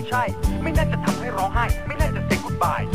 ใช่ไม่น่าจะทำให้ร้องไห้ไม่น่าจะเซ็กกู๊ดบาย